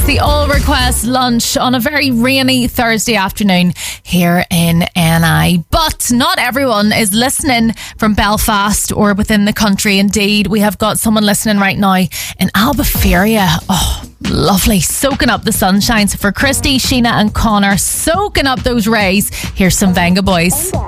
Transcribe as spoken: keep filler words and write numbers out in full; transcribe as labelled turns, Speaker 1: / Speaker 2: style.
Speaker 1: the All Request Lunch on a very rainy Thursday afternoon here in N I. But not everyone is listening from Belfast or within the country. Indeed, we have got someone listening right now in Albuferia. Oh, lovely. Soaking up the sunshine. So for Christy, Sheena and Connor, soaking up those rays, here's some Venga Boys.